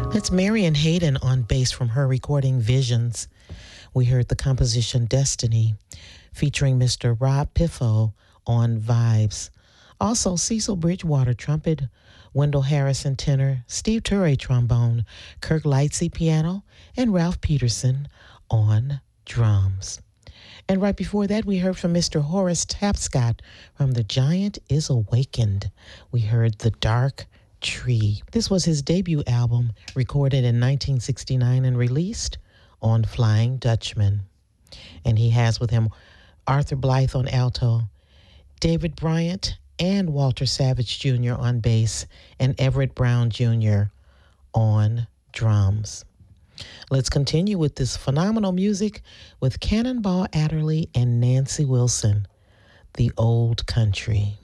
That's Marion Hayden on bass from her recording Visions. We heard the composition Destiny featuring Mr. Rob Piffo on vibes. Also, Cecil Bridgewater trumpet, Wendell Harrison tenor, Steve Turre trombone, Kirk Lightsey piano, and Ralph Peterson on drums. And right before that, we heard from Mr. Horace Tapscott from The Giant is Awakened. We heard The Dark Tree. This was his debut album, recorded in 1969 and released on Flying Dutchman. And he has with him Arthur Blythe on alto, David Bryant and Walter Savage Jr. on bass, and Everett Brown Jr. on drums. Let's continue with this phenomenal music with Cannonball Adderley and Nancy Wilson, The Old Country.